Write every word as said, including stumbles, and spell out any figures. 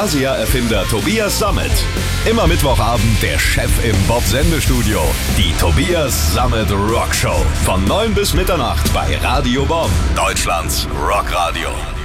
Asia-Erfinder Tobias Sammet. Immer Mittwochabend der Chef im Bob-Sendestudio. Die Tobias Sammet Rock Show. Von neun bis Mitternacht bei Radio Bob. Deutschlands Rockradio.